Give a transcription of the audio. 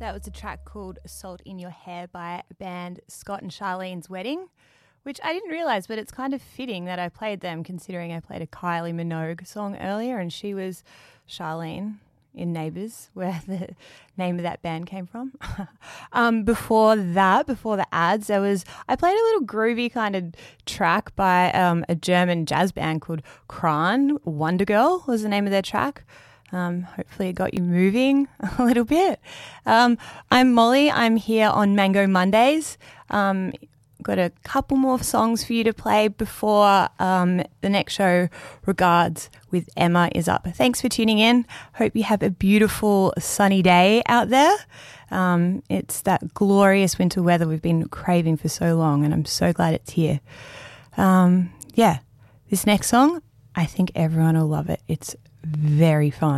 That was a track called Salt in Your Hair by band Scott and Charlene's Wedding, which I didn't realise, but it's kind of fitting that I played them considering I played a Kylie Minogue song earlier and she was Charlene in Neighbours, where the name of that band came from. Before the ads, I played a little groovy kind of track by a German jazz band called Kran. Wonder Girl was the name of their track. Hopefully it got you moving a little bit. I'm Molly. I'm here on Mango Mondays. Got a couple more songs for you to play before the next show, Regards with Emma, is up. Thanks for tuning in. Hope you have a beautiful sunny day out there. It's that glorious winter weather we've been craving for so long, and I'm so glad it's here. This next song, I think everyone will love it. It's very fun.